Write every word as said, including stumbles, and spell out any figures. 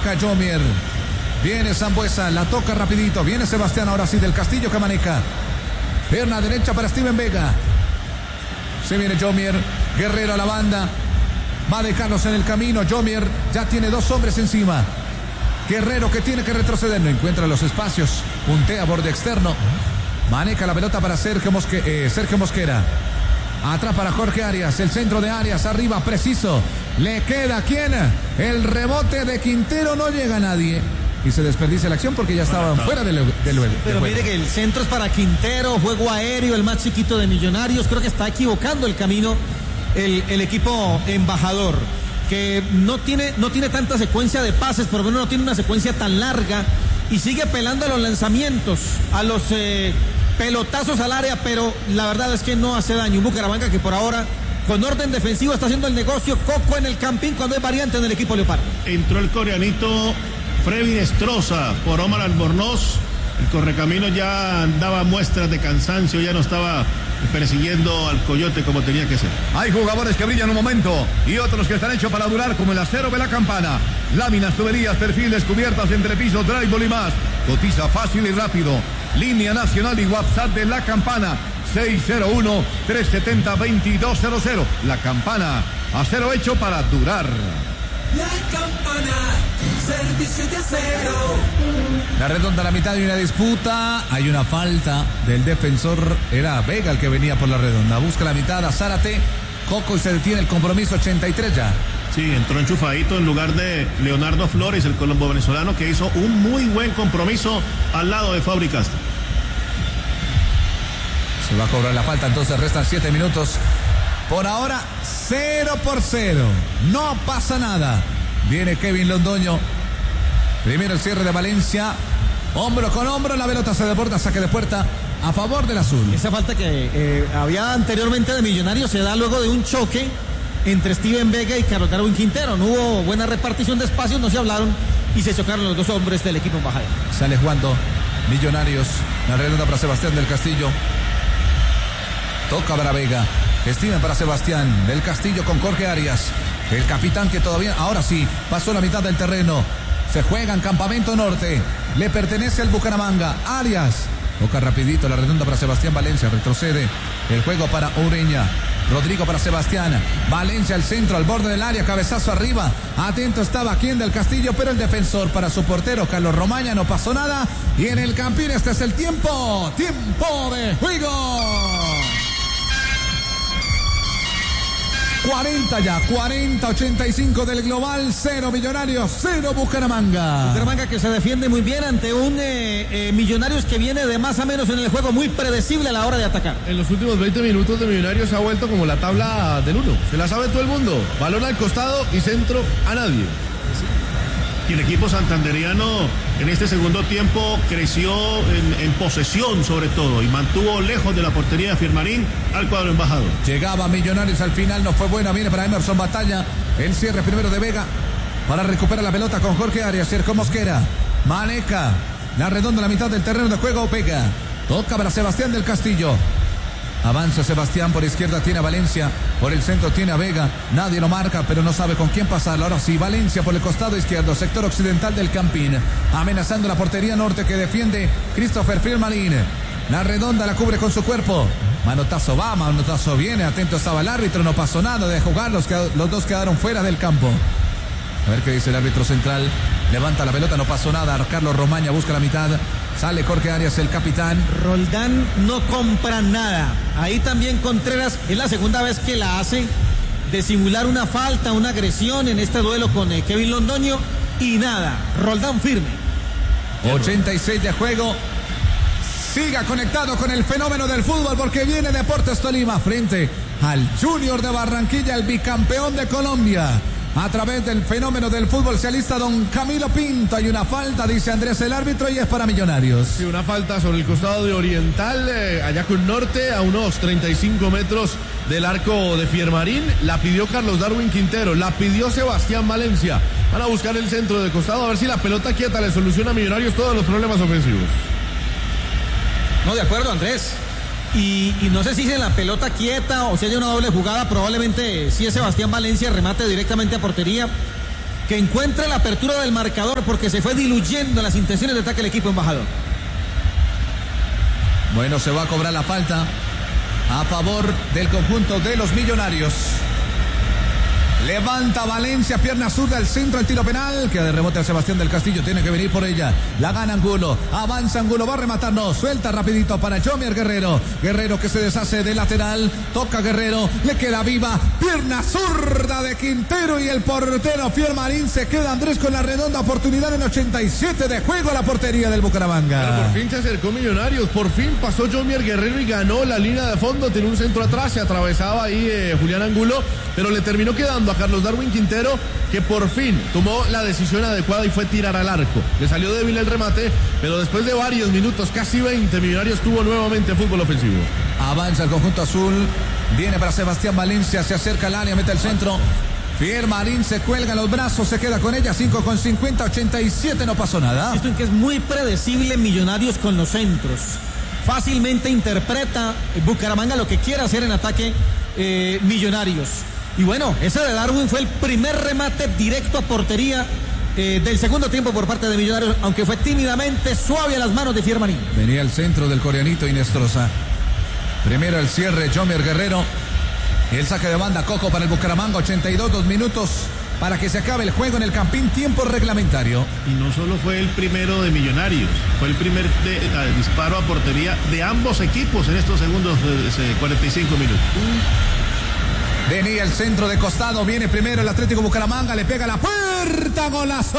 maneja Jomier. Viene Sambuesa, la toca rapidito. Viene Sebastián, ahora sí, del Castillo que maneja. Pierna derecha para Steven Vega. Se viene Jomier. Guerrero a la banda. Va a dejarlos en el camino. Jomier ya tiene dos hombres encima. Guerrero que tiene que retroceder. No encuentra los espacios. Puntea borde externo. Maneja la pelota para Sergio, Mosque, eh, Sergio Mosquera. Atrás para Jorge Arias. El centro de Arias. Arriba, preciso. Le queda ¿quién? El rebote de Quintero. No llega nadie. Y se desperdicia la acción porque ya estaban fuera del de luego. Pero mire que el centro es para Quintero. Juego aéreo, el más chiquito de Millonarios. Creo que está equivocando el camino el, el equipo embajador. Que no tiene, no tiene tanta secuencia de pases. Por lo menos no tiene una secuencia tan larga. Y sigue apelando a los lanzamientos. A los... Eh, pelotazos al área, pero la verdad es que no hace daño. Un Bucaramanga que por ahora, con orden defensivo, está haciendo el negocio. Coco en el campín cuando es variante en el equipo Leopardo. Entró el coreanito Frevin Estroza por Omar Albornoz. El correcamino ya daba muestras de cansancio, ya no estaba persiguiendo al coyote como tenía que ser. Hay jugadores que brillan un momento y otros que están hechos para durar, como el acero de la Campana. Láminas, tuberías, perfiles, cubiertas, entrepisos, drywall y más. Cotiza fácil y rápido. Línea nacional y WhatsApp de La Campana, seis cero uno, tres siete cero, dos dos cero cero. La Campana, acero hecho para durar. La Campana, servicio de acero. La redonda a la mitad de una disputa. Hay una falta del defensor. Era Vega el que venía por la redonda. Busca la mitad a Zárate. Coco y se detiene el compromiso. ochenta y tres ya. Sí, entró enchufadito en lugar de Leonardo Flores, el colombo venezolano, que hizo un muy buen compromiso al lado de Fabri Castro. Se va a cobrar la falta, entonces restan siete minutos. Por ahora, cero por cero. No pasa nada. Viene Kevin Londoño. Primero el cierre de Valencia. Hombro con hombro, la pelota se deporta, saque de puerta a favor del azul. Esa falta que eh, había anteriormente de Millonarios se da luego de un choque entre Steven Vega y Carlos Darwin Quintero. No hubo buena repartición de espacios, no se hablaron y se chocaron los dos hombres del equipo embajador. Sale jugando Millonarios. La redonda para Sebastián del Castillo. Toca para Vega. Steven para Sebastián del Castillo con Jorge Arias. El capitán que todavía, ahora sí, pasó la mitad del terreno. Se juega en Campamento Norte. Le pertenece al Bucaramanga. Arias. Toca rapidito la redonda para Sebastián Valencia. Retrocede el juego para Ureña. Rodrigo para Sebastián. Valencia al centro, al borde del área. Cabezazo arriba. Atento estaba quien del Castillo, pero el defensor para su portero, Carlos Romaña. No pasó nada. Y en el campín este es el tiempo. Tiempo de juego. cuarenta ya, cuarenta, ochenta y cinco del global, cero Millonarios, cero Bucaramanga. Bucaramanga que se defiende muy bien ante un eh, eh, Millonarios que viene de más a menos en el juego, muy predecible a la hora de atacar. En los últimos veinte minutos de Millonarios se ha vuelto como la tabla del uno, se la sabe todo el mundo, balón al costado y centro a nadie. Y el equipo santanderiano en este segundo tiempo creció en, en posesión sobre todo y mantuvo lejos de la portería de Firmarín al cuadro embajador. Llegaba Millonarios al final, no fue buena, viene para Emerson Batalla, el cierre primero de Vega para recuperar la pelota con Jorge Arias, Sergio Mosquera, maneja la redonda a la mitad del terreno de juego, Vega, toca para Sebastián del Castillo. Avanza Sebastián, por izquierda tiene a Valencia, por el centro tiene a Vega, nadie lo marca, pero no sabe con quién pasarlo. Ahora sí, Valencia por el costado izquierdo, sector occidental del campín, amenazando la portería norte que defiende Christopher Firmarín. La redonda la cubre con su cuerpo. Manotazo va, manotazo viene, atento estaba el árbitro, no pasó nada de jugar, los, los dos quedaron fuera del campo. A ver qué dice el árbitro central. Levanta la pelota, no pasó nada. Carlos Romaña busca la mitad. Sale Jorge Arias, el capitán. Roldán no compra nada. Ahí también Contreras es la segunda vez que la hace de simular una falta, una agresión en este duelo con eh, Kevin Londoño. Y nada, Roldán firme. ochenta y seis de juego. Siga conectado con el fenómeno del fútbol porque viene Deportes Tolima frente al Junior de Barranquilla, el bicampeón de Colombia. A través del fenómeno del fútbol se alista don Camilo Pinto. Hay una falta, dice Andrés el árbitro, y es para Millonarios. Sí, una falta sobre el costado de Oriental, eh, allá con Norte, a unos treinta y cinco metros del arco de Firmarín. La pidió Carlos Darwin Quintero, la pidió Sebastián Valencia. Van a buscar el centro del costado a ver si la pelota quieta le soluciona a Millonarios todos los problemas ofensivos. No, de acuerdo, Andrés. Y, y no sé si es en la pelota quieta o si hay una doble jugada, probablemente si es Sebastián Valencia, remate directamente a portería. que encuentre la apertura del marcador porque se fue diluyendo las intenciones de ataque del equipo embajador. Bueno, se va a cobrar la falta a favor del conjunto de los Millonarios. Levanta Valencia, pierna zurda, el centro, el tiro penal. Queda de rebote a Sebastián del Castillo, tiene que venir por ella. La gana Angulo, avanza Angulo, va a rematar, no, suelta rapidito para Jomier Guerrero. Guerrero que se deshace de lateral, toca Guerrero, le queda viva, pierna zurda de Quintero y el portero Fiermarín se queda, Andrés, con la redonda oportunidad en ochenta y siete de juego a la portería del Bucaramanga. Pero por fin se acercó Millonarios, por fin pasó Jomier Guerrero y ganó la línea de fondo, tiene un centro atrás, se atravesaba ahí eh, Julián Angulo, pero le terminó quedando a Carlos Darwin Quintero, que por fin tomó la decisión adecuada y fue tirar al arco. Le salió débil el remate, pero después de varios minutos, casi veinte, Millonarios tuvo nuevamente fútbol ofensivo. Avanza el conjunto azul, viene para Sebastián Valencia, se acerca al área, mete el centro. Fiermarín se cuelga en los brazos, se queda con ella, cinco con cincuenta, ochenta y siete, no pasó nada. Esto en que es muy predecible Millonarios con los centros. Fácilmente interpreta Bucaramanga lo que quiere hacer en ataque eh, Millonarios. Y bueno, ese de Darwin fue el primer remate directo a portería eh, del segundo tiempo por parte de Millonarios, aunque fue tímidamente suave a las manos de Fiermarín. Venía el centro del coreanito Inestrosa. Primero el cierre, Jomier Guerrero. El saque de banda, Coco para el Bucaramanga, ochenta y dos, dos minutos para que se acabe el juego en el Campín, tiempo reglamentario. Y no solo fue el primero de Millonarios, fue el primer de, de, disparo a portería de ambos equipos en estos segundos eh, cuarenta y cinco minutos. Venía el centro de costado, viene primero el Atlético Bucaramanga, le pega la puerta, golazo.